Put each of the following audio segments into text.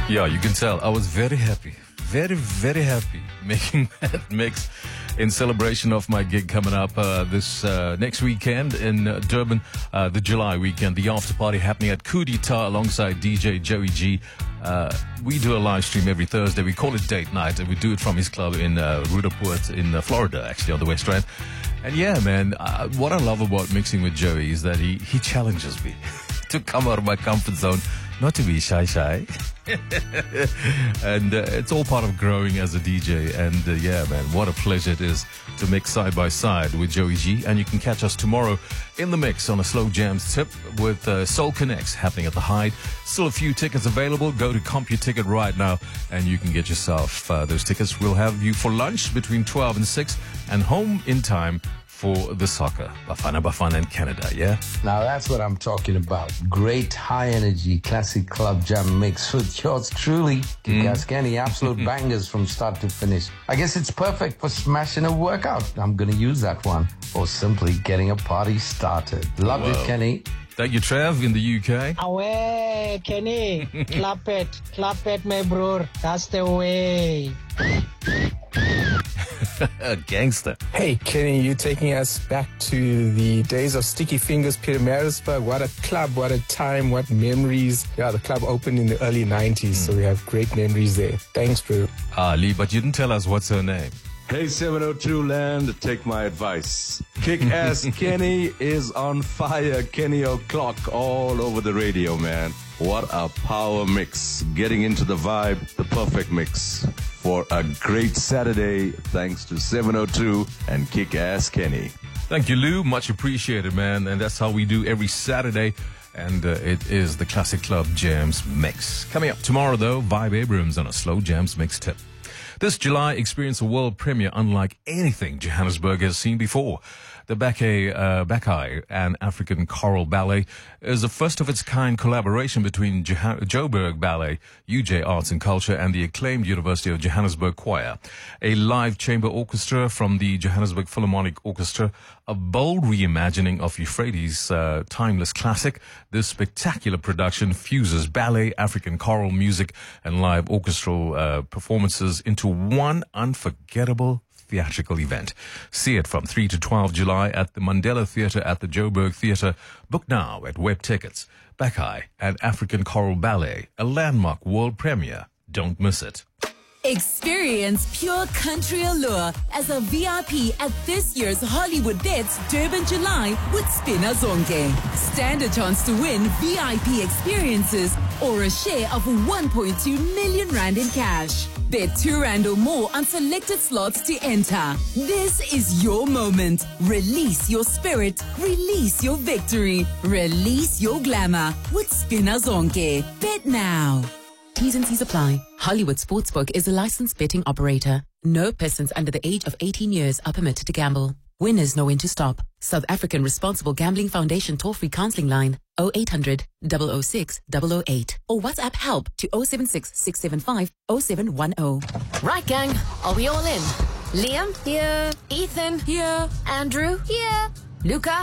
Yeah, you can tell. I was very happy. Very, very happy making that mix in celebration of my gig coming up this next weekend in Durban, the July weekend. The after party happening at Coup d'Etat alongside DJ Joey G. We do a live stream every Thursday. We call it Date Night, and we do it from his club in Rudaport in Florida, actually, on the West Strand. And yeah, man, what I love about mixing with Joey is that he challenges me to come out of my comfort zone, not to be shy. And it's all part of growing as a DJ. And yeah, man, what a pleasure it is to mix side by side with Joey G. And you can catch us tomorrow in the mix on a Slow Jams tip with Soul Connects happening at the Hyde. Still a few tickets available. Go to CompuTicket right now and you can get yourself those tickets. We'll have you for lunch between 12 and 6 and home in time for the soccer. Bafana in Canada, yeah? Now that's what I'm talking about. Great high-energy classic club jam mix with yours truly, Kick-Ass Kenny. Absolute bangers from start to finish. I guess it's perfect for smashing a workout. I'm going to use that one. Or simply getting a party started. Love it, Kenny. Thank you, Trev, in the UK. Away, Kenny. Clap it, my bro. That's the way. Gangster. Hey, Kenny, you're taking us back to the days of Sticky Fingers, Pietermaritzburg. What a club, what a time, what memories. Yeah, the club opened in the early 90s, so we have great memories there. Thanks, bro. Lee, but you didn't tell us what's her name. Hey, 702 land, take my advice. Kick-Ass Kenny is on fire. Kenny O'Clock all over the radio, man. What a power mix. Getting into the vibe, the perfect mix for a great Saturday, thanks to 702 and Kick-Ass Kenny. Thank you, Lou. Much appreciated, man. And that's how we do every Saturday. And it is the Classic Club Jams Mix. Coming up tomorrow, though, Vibe Abrams on a Slow Jams Mix tip. This July, experience a world premiere unlike anything Johannesburg has seen before. The Bakai and African Choral Ballet is a first-of-its-kind collaboration between Joburg Ballet, UJ Arts and Culture, and the acclaimed University of Johannesburg Choir. A live chamber orchestra from the Johannesburg Philharmonic Orchestra, a bold reimagining of Euphrates' timeless classic. This spectacular production fuses ballet, African choral music, and live orchestral performances into one unforgettable theatrical event. See it from 3 to 12 July at the Mandela Theatre at the Joburg Theatre. Book now at Web Tickets. Bakai and African Choral Ballet, a landmark world premiere. Don't miss it. Experience pure country allure as a VIP at this year's Hollywood Bets Durban July with Spina Zonke. Stand a chance to win VIP experiences or a share of 1.2 million rand in cash. Bet 2 rand or more on selected slots to enter. This is your moment. Release your spirit. Release your victory. Release your glamour with Spina Zonke. Bet now. T's and C's apply. Hollywood Sportsbook is a licensed betting operator. No persons under the age of 18 years are permitted to gamble. Winners know when to stop. South African Responsible Gambling Foundation toll-free counseling line 0800 006 008 or WhatsApp help to 076 675 0710. Right, gang. Are we all in? Liam? Here. Ethan? Here. Andrew? Here. Luca?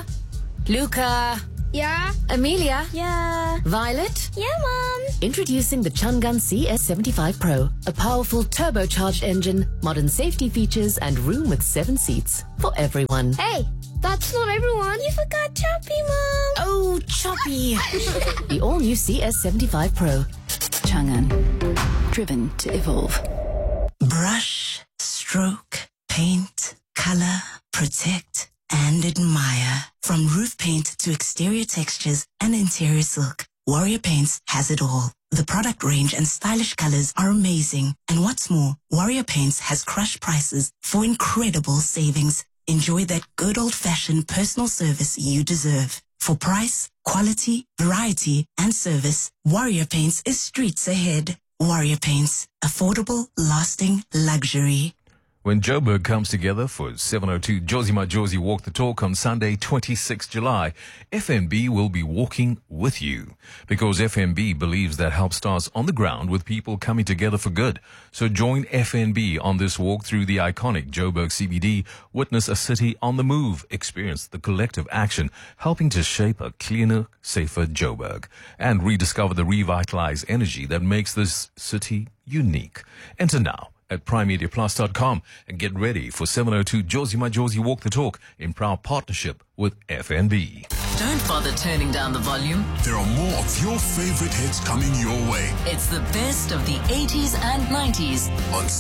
Yeah. Amelia? Yeah. Violet? Yeah, Mom. Introducing the Chungun CS75 Pro. A powerful turbocharged engine, modern safety features, and room with 7 seats. For everyone. Hey, that's not everyone. You forgot Choppy, Mom. Oh, Choppy. The all-new CS75 Pro. Chungun. Driven to evolve. Brush, stroke, paint, color, protect, and admire. From roof paint to exterior textures and interior silk, Warrior Paints has it all. The product range and stylish colors are amazing. And what's more, Warrior Paints has crushed prices for incredible savings. Enjoy that good old-fashioned personal service you deserve. For price, quality, variety, and service, Warrior Paints is streets ahead. Warrior Paints. Affordable, lasting luxury. when Joburg comes together for 702 Josie My Josie Walk the Talk on Sunday, 26 July, FNB will be walking with you because FNB believes that help starts on the ground with people coming together for good. So join FNB on this walk through the iconic Joburg CBD, witness a city on the move, experience the collective action helping to shape a cleaner, safer Joburg, and rediscover the revitalized energy that makes this city unique. Enter now at primemediaplus.com and get ready for 702 Josie My Josie Walk the Talk in proud partnership with FNB. Don't bother turning down the volume. There are more of your favorite hits coming your way It's the best of the 80s and 90s on